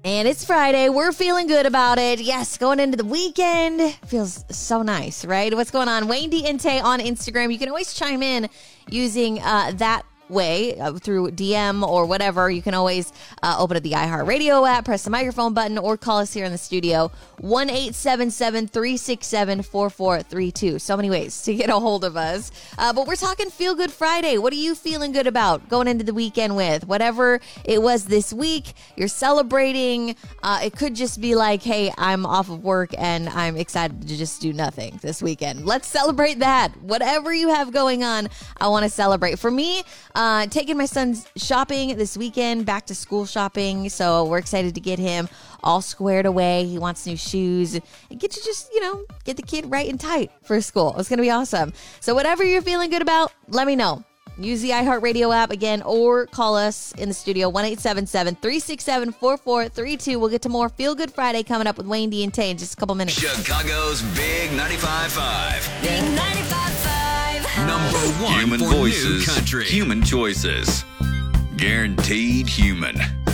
And it's Friday. We're feeling good about it. Yes, going into the weekend feels so nice, right? What's going on? Wayne D. Inte on Instagram. You can always chime in using that way through DM or whatever. You can always open up the iHeartRadio app, press the microphone button, or call us here in the studio, 1-877-367-4432. So many ways to get a hold of us. But we're talking Feel Good Friday. What are you feeling good about going into the weekend with? Whatever it was this week, you're celebrating. It could just be like, hey, I'm off of work and I'm excited to just do nothing this weekend. Let's celebrate that. Whatever you have going on, I want to celebrate. For me, taking my son's shopping this weekend, back to school shopping. So we're excited to get him all squared away. He wants new shoes and get to just, get the kid right and tight for school. It's going to be awesome. So whatever you're feeling good about, let me know. Use the iHeartRadio app again or call us in the studio, 1-877-367-4432. We'll get to more Feel Good Friday coming up with Wayne D. Inte in just a couple minutes. Chicago's Big 95.5. Big 95.5. Number one Human for voices, new country. human choices. Guaranteed human.